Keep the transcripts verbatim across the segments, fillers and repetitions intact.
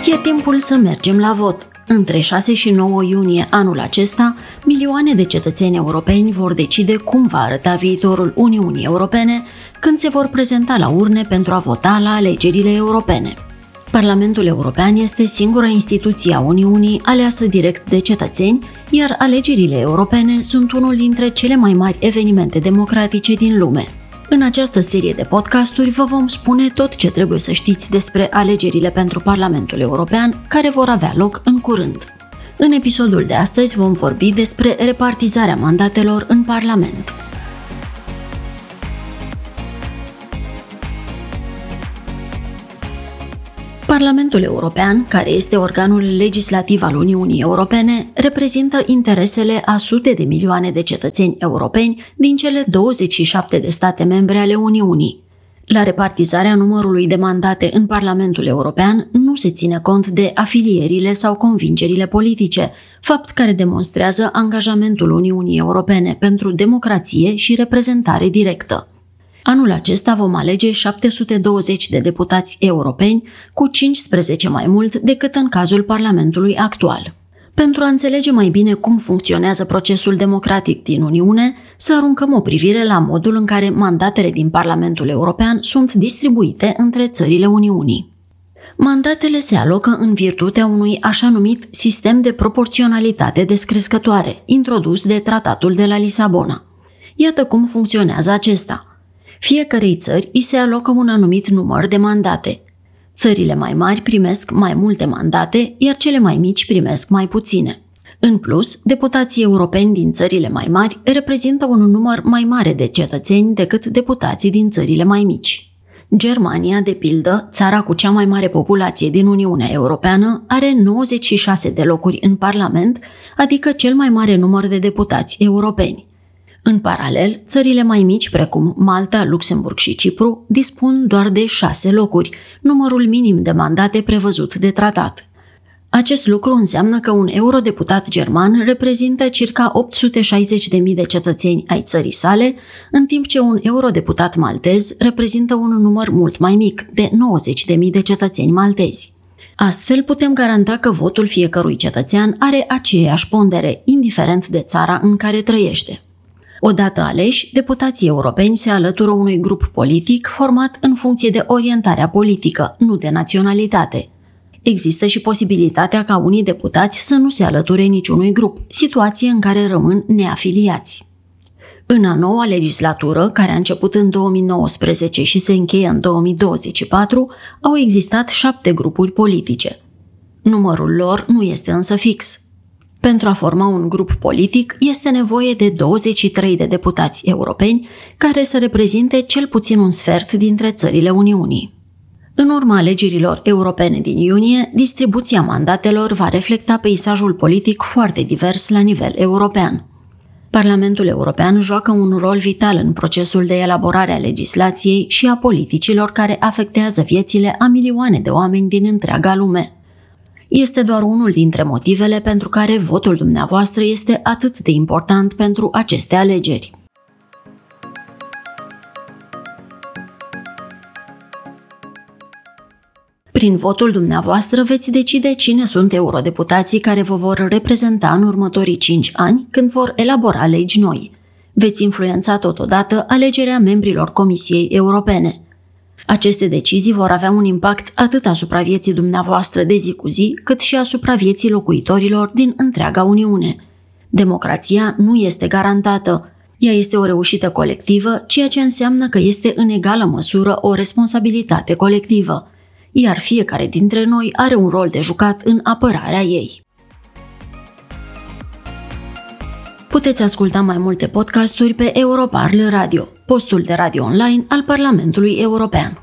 E timpul să mergem la vot. Între șase și nouă iunie anul acesta, milioane de cetățeni europeni vor decide cum va arăta viitorul Uniunii Europene când se vor prezenta la urne pentru a vota la alegerile europene. Parlamentul European este singura instituție a Uniunii aleasă direct de cetățeni, iar alegerile europene sunt unul dintre cele mai mari evenimente democratice din lume. În această serie de podcasturi vă vom spune tot ce trebuie să știți despre alegerile pentru Parlamentul European, care vor avea loc în curând. În episodul de astăzi vom vorbi despre repartizarea mandatelor în Parlament. Parlamentul European, care este organul legislativ al Uniunii Europene, reprezintă interesele a sute de milioane de cetățeni europeni din cele douăzeci și șapte de state membre ale Uniunii. La repartizarea numărului de mandate în Parlamentul European nu se ține cont de afilierile sau convingerile politice, fapt care demonstrează angajamentul Uniunii Europene pentru democrație și reprezentare directă. Anul acesta vom alege șapte sute douăzeci de deputați europeni, cu cincisprezece mai mult decât în cazul Parlamentului actual. Pentru a înțelege mai bine cum funcționează procesul democratic din Uniune, să aruncăm o privire la modul în care mandatele din Parlamentul European sunt distribuite între țările Uniunii. Mandatele se alocă în virtutea unui așa numit sistem de proporționalitate descrescătoare, introdus de Tratatul de la Lisabona. Iată cum funcționează acesta. Fiecărei țări îi se alocă un anumit număr de mandate. Țările mai mari primesc mai multe mandate, iar cele mai mici primesc mai puține. În plus, deputații europeni din țările mai mari reprezintă un număr mai mare de cetățeni decât deputații din țările mai mici. Germania, de pildă, țara cu cea mai mare populație din Uniunea Europeană, are nouăzeci și șase de locuri în Parlament, adică cel mai mare număr de deputați europeni. În paralel, țările mai mici, precum Malta, Luxemburg și Cipru, dispun doar de șase locuri, numărul minim de mandate prevăzut de tratat. Acest lucru înseamnă că un eurodeputat german reprezintă circa opt sute șaizeci de mii de cetățeni ai țării sale, în timp ce un eurodeputat maltez reprezintă un număr mult mai mic, de nouăzeci de mii de cetățeni maltezi. Astfel, putem garanta că votul fiecărui cetățean are aceeași pondere, indiferent de țara în care trăiește. Odată aleși, deputații europeni se alătură unui grup politic format în funcție de orientarea politică, nu de naționalitate. Există și posibilitatea ca unii deputați să nu se alăture niciunui grup, situație în care rămân neafiliați. În a noua legislatură, care a început în două mii nouăsprezece și se încheie în două mii douăzeci și patru, au existat șapte grupuri politice. Numărul lor nu este însă fix. Pentru a forma un grup politic este nevoie de douăzeci și trei de deputați europeni care să reprezinte cel puțin un sfert dintre țările Uniunii. În urma alegerilor europene din iunie, distribuția mandatelor va reflecta peisajul politic foarte divers la nivel european. Parlamentul European joacă un rol vital în procesul de elaborare a legislației și a politicilor care afectează viețile a milioane de oameni din întreaga lume. Este doar unul dintre motivele pentru care votul dumneavoastră este atât de important pentru aceste alegeri. Prin votul dumneavoastră veți decide cine sunt eurodeputații care vă vor reprezenta în următorii cinci ani când vor elabora legi noi. Veți influența totodată alegerea membrilor Comisiei Europene. Aceste decizii vor avea un impact atât asupra vieții dumneavoastră de zi cu zi, cât și asupra vieții locuitorilor din întreaga Uniune. Democrația nu este garantată. Ea este o reușită colectivă, ceea ce înseamnă că este în egală măsură o responsabilitate colectivă, iar fiecare dintre noi are un rol de jucat în apărarea ei. Puteți asculta mai multe podcasturi pe Europarl Radio, postul de radio online al Parlamentului European.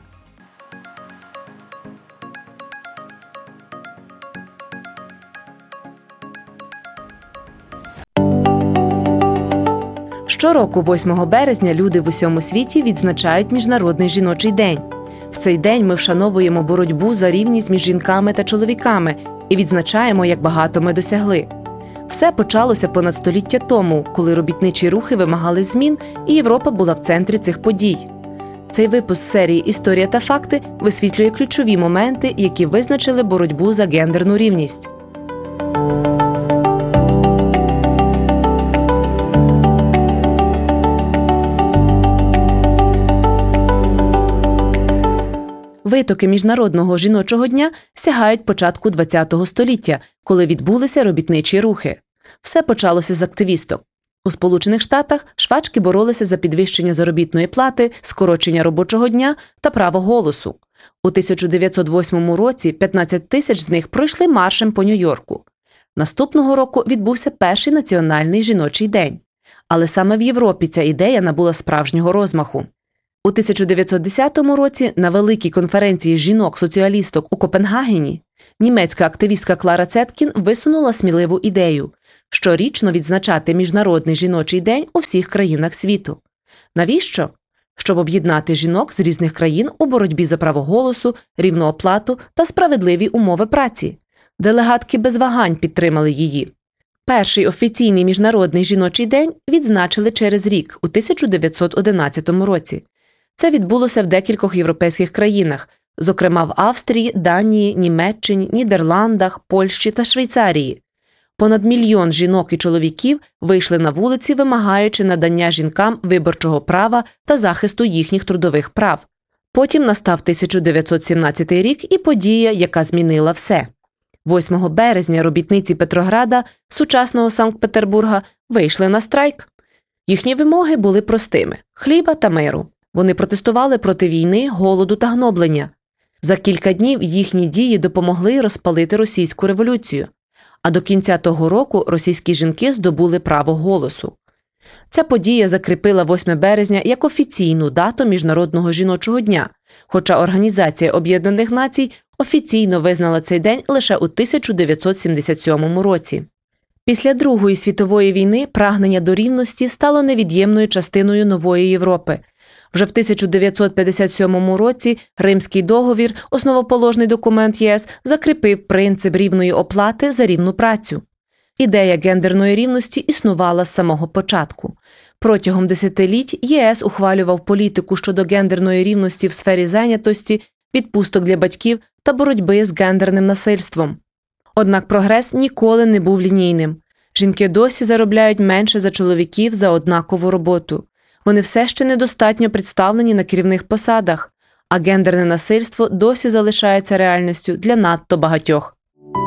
Щороку, восьмого березня, люди в усьому світі відзначають Міжнародний жіночий день. В цей день ми вшановуємо боротьбу за рівність між жінками та чоловіками і відзначаємо, як багато ми досягли. Все почалося понад століття тому, коли робітничі рухи вимагали змін, і Європа була в центрі цих подій. Цей випуск серії «Історія та факти» висвітлює ключові моменти, які визначили боротьбу за гендерну рівність. Витоки Міжнародного жіночого дня сягають початку ХХ століття, коли відбулися робітничі рухи. Все почалося з активісток. У Сполучених Штатах швачки боролися за підвищення заробітної плати, скорочення робочого дня та право голосу. У тисяча дев'ятсот восьмому році п'ятнадцять тисяч з них пройшли маршем по Нью-Йорку. Наступного року відбувся перший національний жіночий день. Але саме в Європі ця ідея набула справжнього розмаху. У тисяча дев'ятсот десятому році на великій конференції жінок-соціалісток у Копенгагені німецька активістка Клара Цеткін висунула сміливу ідею – щорічно відзначати Міжнародний жіночий день у всіх країнах світу. Навіщо? Щоб об'єднати жінок з різних країн у боротьбі за право голосу, рівну оплату та справедливі умови праці. Делегатки без вагань підтримали її. Перший офіційний Міжнародний жіночий день відзначили через рік, у тисяча дев'ятсот одинадцятому році. Це відбулося в декількох європейських країнах, зокрема в Австрії, Данії, Німеччині, Нідерландах, Польщі та Швейцарії. Понад мільйон жінок і чоловіків вийшли на вулиці, вимагаючи надання жінкам виборчого права та захисту їхніх трудових прав. Потім настав тисяча дев'ятсот сімнадцятий рік і подія, яка змінила все. восьмого березня робітниці Петрограда, сучасного Санкт-Петербурга, вийшли на страйк. Їхні вимоги були простими – хліба та миру. Вони протестували проти війни, голоду та гноблення. За кілька днів їхні дії допомогли розпалити російську революцію. А до кінця того року російські жінки здобули право голосу. Ця подія закріпила восьме березня як офіційну дату Міжнародного жіночого дня, хоча Організація Об'єднаних Націй офіційно визнала цей день лише у тисяча дев'ятсот сімдесят сьомому році. Після Другої світової війни прагнення до рівності стало невід'ємною частиною нової Європи. Вже в тисяча дев'ятсот п'ятдесят сьомому році Римський договір, основоположний документ ЄС, закріпив принцип рівної оплати за рівну працю. Ідея гендерної рівності існувала з самого початку. Протягом десятиліть ЄС ухвалював політику щодо гендерної рівності в сфері зайнятості, відпусток для батьків та боротьби з гендерним насильством. Однак прогрес ніколи не був лінійним. Жінки досі заробляють менше за чоловіків за однакову роботу. Вони все ще недостатньо представлені на керівних посадах, а гендерне насильство досі залишається реальністю для надто багатьох.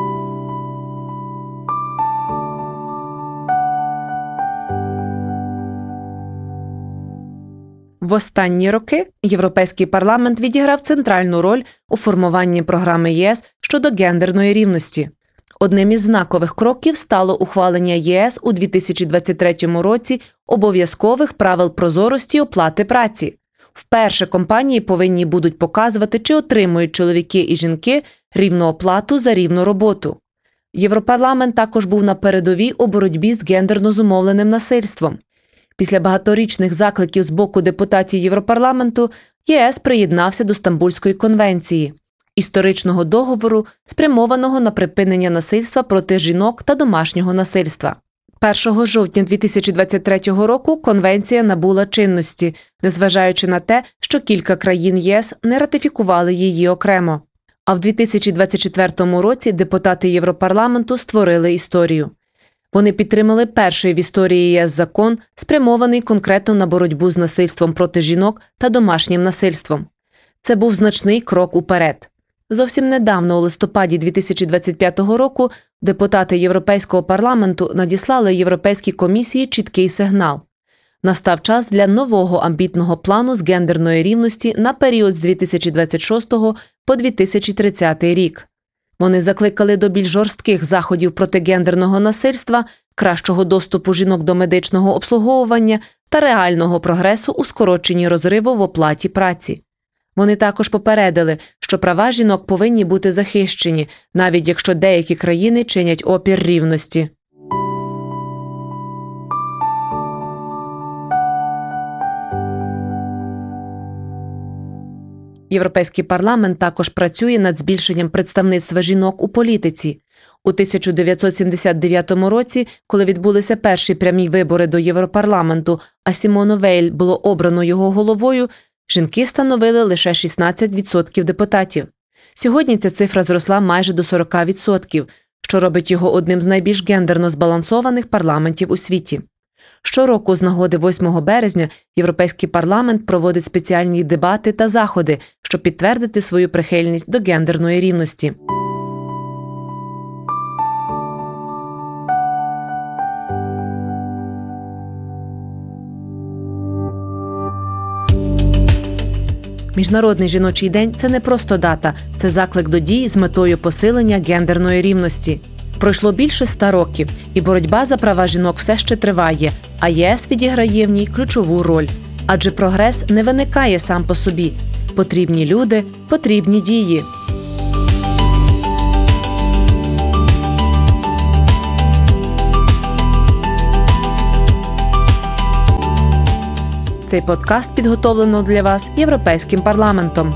В останні роки Європейський парламент відіграв центральну роль у формуванні програми ЄС щодо гендерної рівності. Одним із знакових кроків стало ухвалення ЄС у дві тисячі двадцять третьому році обов'язкових правил прозорості оплати праці. Вперше компанії повинні будуть показувати, чи отримують чоловіки і жінки рівну оплату за рівну роботу. Європарламент також був на передовій у боротьбі з гендерно зумовленим насильством. Після багаторічних закликів з боку депутатів Європарламенту ЄС приєднався до Стамбульської конвенції – історичного договору, спрямованого на припинення насильства проти жінок та домашнього насильства. першого жовтня дві тисячі двадцять третього року конвенція набула чинності, незважаючи на те, що кілька країн ЄС не ратифікували її окремо. А в дві тисячі двадцять четвертому році депутати Європарламенту створили історію. Вони підтримали перший в історії ЄС закон, спрямований конкретно на боротьбу з насильством проти жінок та домашнім насильством. Це був значний крок уперед. Зовсім недавно, у листопаді дві тисячі двадцять п'ятого року, депутати Європейського парламенту надіслали Європейській комісії чіткий сигнал. Настав час для нового амбітного плану з гендерної рівності на період з дві тисячі двадцять шостого по дві тисячі тридцятий рік. Вони закликали до більш жорстких заходів проти гендерного насильства, кращого доступу жінок до медичного обслуговування та реального прогресу у скороченні розриву в оплаті праці. Вони також попередили, що права жінок повинні бути захищені, навіть якщо деякі країни чинять опір рівності. Європейський парламент також працює над збільшенням представництва жінок у політиці. У тисяча дев'ятсот сімдесят дев'ятому році, коли відбулися перші прямі вибори до Європарламенту, а Сімону Вейль було обрано його головою, Жінки становили лише шістнадцять відсотків депутатів. Сьогодні ця цифра зросла майже до сорок відсотків, що робить його одним з найбільш гендерно збалансованих парламентів у світі. Щороку з нагоди восьмого березня Європейський парламент проводить спеціальні дебати та заходи, щоб підтвердити свою прихильність до гендерної рівності. Міжнародний жіночий день – це не просто дата, це заклик до дій з метою посилення гендерної рівності. Пройшло більше ста років, і боротьба за права жінок все ще триває, а ЄС відіграє в ній ключову роль. Адже прогрес не виникає сам по собі. Потрібні люди, потрібні дії. Цей подкаст підготовлено для вас Європейським парламентом.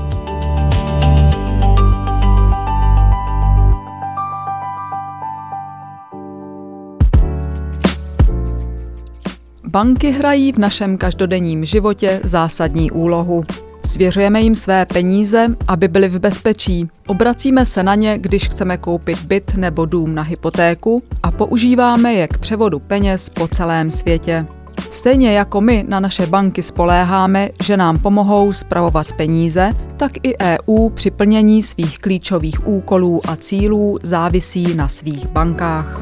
Banky hrají v našem každodenním životě zásadní úlohu. Svěřujeme jim své peníze, aby byly v bezpečí. Obracíme se na ně, když chceme koupit byt nebo dům na hypotéku a používáme je k převodu peněz po celém světě. Stejně jako my na naše banky spoléháme, že nám pomohou spravovat peníze, tak i E U při plnění svých klíčových úkolů a cílů závisí na svých bankách.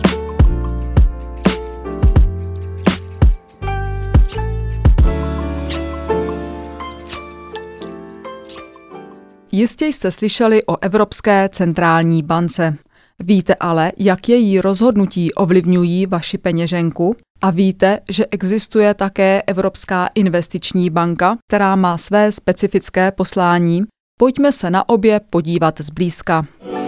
Jistě jste slyšeli o Evropské centrální bance. Víte ale, jak její rozhodnutí ovlivňují vaši peněženku? A víte, že existuje také Evropská investiční banka, která má své specifické poslání? Pojďme se na obě podívat zblízka.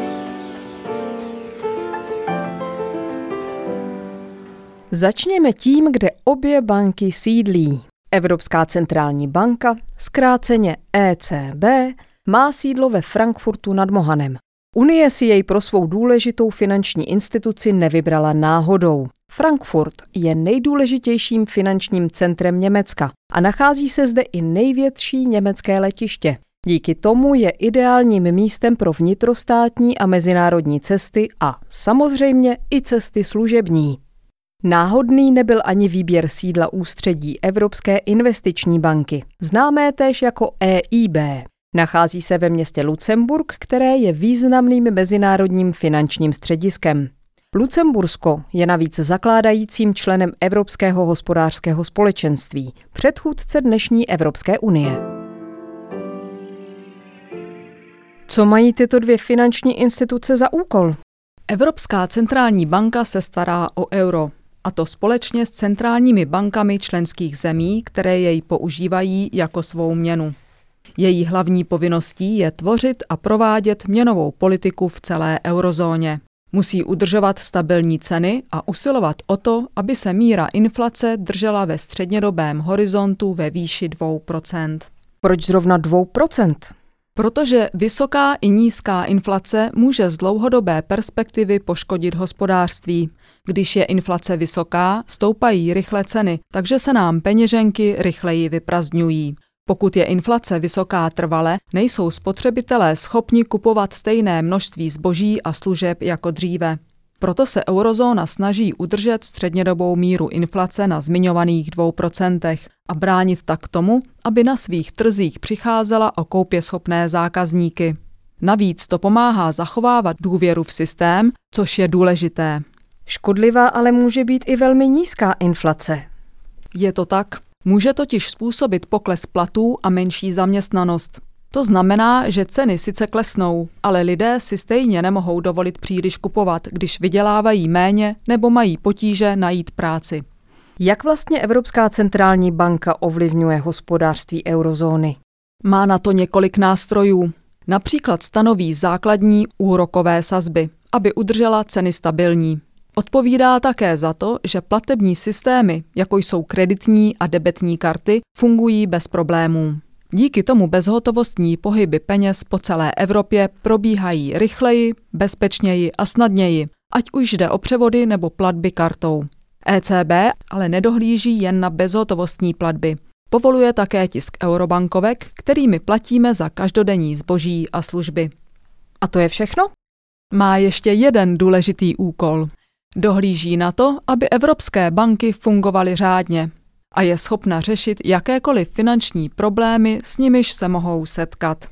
Začněme tím, kde obě banky sídlí. Evropská centrální banka, zkráceně E C B, má sídlo ve Frankfurtu nad Mohanem. Unie si jej pro svou důležitou finanční instituci nevybrala náhodou. Frankfurt je nejdůležitějším finančním centrem Německa a nachází se zde i největší německé letiště. Díky tomu je ideálním místem pro vnitrostátní a mezinárodní cesty a samozřejmě i cesty služební. Náhodný nebyl ani výběr sídla ústředí Evropské investiční banky, známé též jako E I B. Nachází se ve městě Lucemburk, které je významným mezinárodním finančním střediskem. Lucembursko je navíc zakládajícím členem Evropského hospodářského společenství, předchůdce dnešní Evropské unie. Co mají tyto dvě finanční instituce za úkol? Evropská centrální banka se stará o euro, a to společně s centrálními bankami členských zemí, které jej používají jako svou měnu. Její hlavní povinností je tvořit a provádět měnovou politiku v celé eurozóně. Musí udržovat stabilní ceny a usilovat o to, aby se míra inflace držela ve střednědobém horizontu ve výši dvě procenta. Proč zrovna dvě procenta? Protože vysoká i nízká inflace může z dlouhodobé perspektivy poškodit hospodářství. Když je inflace vysoká, stoupají rychle ceny, takže se nám peněženky rychleji vyprazdňují. Pokud je inflace vysoká trvale, nejsou spotřebitelé schopni kupovat stejné množství zboží a služeb jako dříve. Proto se eurozóna snaží udržet střednědobou míru inflace na zmiňovaných dvou procentech a bránit tak tomu, aby na svých trzích přicházela o koupěschopné zákazníky. Navíc to pomáhá zachovávat důvěru v systém, což je důležité. Škodlivá ale může být i velmi nízká inflace. Je to tak. Může totiž způsobit pokles platů a menší zaměstnanost. To znamená, že ceny sice klesnou, ale lidé si stejně nemohou dovolit příliš kupovat, když vydělávají méně nebo mají potíže najít práci. Jak vlastně Evropská centrální banka ovlivňuje hospodářství eurozóny? Má na to několik nástrojů. Například stanoví základní úrokové sazby, aby udržela ceny stabilní. Odpovídá také za to, že platební systémy, jako jsou kreditní a debetní karty, fungují bez problémů. Díky tomu bezhotovostní pohyby peněz po celé Evropě probíhají rychleji, bezpečněji a snadněji, ať už jde o převody nebo platby kartou. E C B ale nedohlíží jen na bezhotovostní platby. Povoluje také tisk eurobankovek, kterými platíme za každodenní zboží a služby. A to je všechno? Má ještě jeden důležitý úkol. Dohlíží na to, aby evropské banky fungovaly řádně a je schopna řešit jakékoliv finanční problémy, s nimiž se mohou setkat.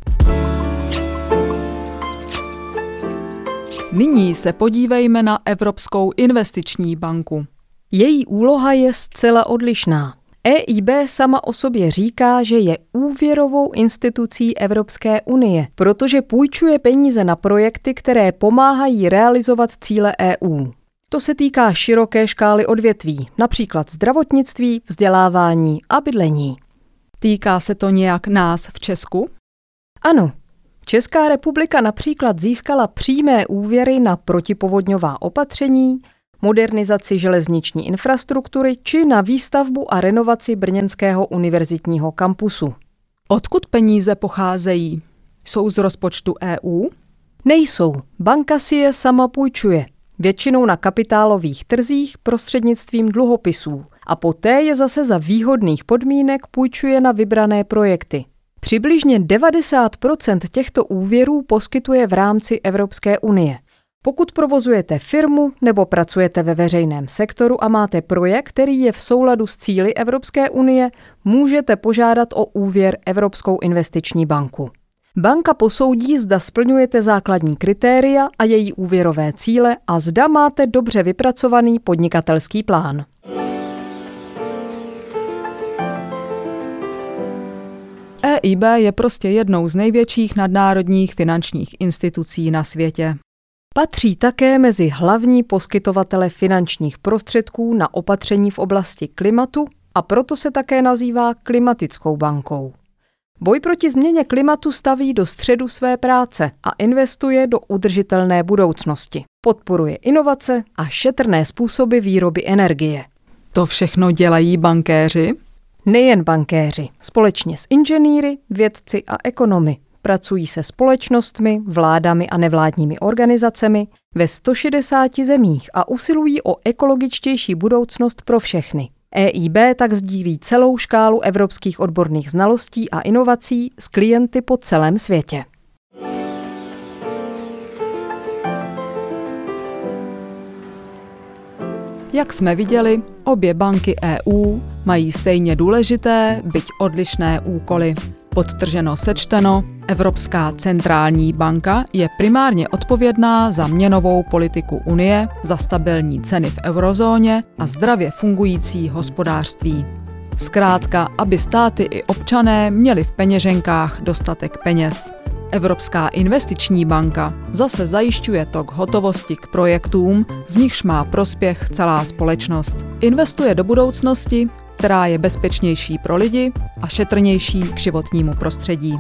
Nyní se podívejme na Evropskou investiční banku. Její úloha je zcela odlišná. E I B sama o sobě říká, že je úvěrovou institucí Evropské unie, protože půjčuje peníze na projekty, které pomáhají realizovat cíle E U. To se týká široké škály odvětví, například zdravotnictví, vzdělávání a bydlení. Týká se to nějak nás v Česku? Ano. Česká republika například získala přímé úvěry na protipovodňová opatření, modernizaci železniční infrastruktury či na výstavbu a renovaci brněnského univerzitního kampusu. Odkud peníze pocházejí? Jsou z rozpočtu E U? Nejsou. Banka si je sama půjčuje. Většinou na kapitálových trzích prostřednictvím dluhopisů a poté je zase za výhodných podmínek půjčuje na vybrané projekty. Přibližně devadesát procent těchto úvěrů poskytuje v rámci Evropské unie. Pokud provozujete firmu nebo pracujete ve veřejném sektoru a máte projekt, který je v souladu s cíli Evropské unie, můžete požádat o úvěr Evropskou investiční banku. Banka posoudí, zda splňujete základní kritéria a její úvěrové cíle a zda máte dobře vypracovaný podnikatelský plán. E I B je prostě jednou z největších nadnárodních finančních institucí na světě. Patří také mezi hlavní poskytovatele finančních prostředků na opatření v oblasti klimatu a proto se také nazývá klimatickou bankou. Boj proti změně klimatu staví do středu své práce a investuje do udržitelné budoucnosti. Podporuje inovace a šetrné způsoby výroby energie. To všechno dělají bankéři? Nejen bankéři, společně s inženýry, vědci a ekonomy. Pracují se společnostmi, vládami a nevládními organizacemi ve sto šedesáti zemích a usilují o ekologičtější budoucnost pro všechny. E I B tak sdílí celou škálu evropských odborných znalostí a inovací s klienty po celém světě. Jak jsme viděli, obě banky E U mají stejně důležité, byť odlišné úkoly. Podtrženo sečteno, Evropská centrální banka je primárně odpovědná za měnovou politiku Unie, za stabilní ceny v eurozóně a zdravě fungující hospodářství. Zkrátka, aby státy i občané měli v peněženkách dostatek peněz. Evropská investiční banka zase zajišťuje tok hotovosti k projektům, z nichž má prospěch celá společnost. Investuje do budoucnosti, která je bezpečnější pro lidi a šetrnější k životnímu prostředí.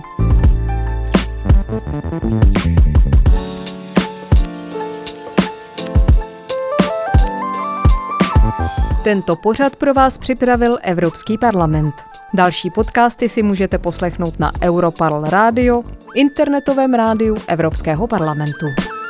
Tento pořad pro vás připravil Evropský parlament. Další podcasty si můžete poslechnout na Europarl Radio, internetovém rádiu Evropského parlamentu.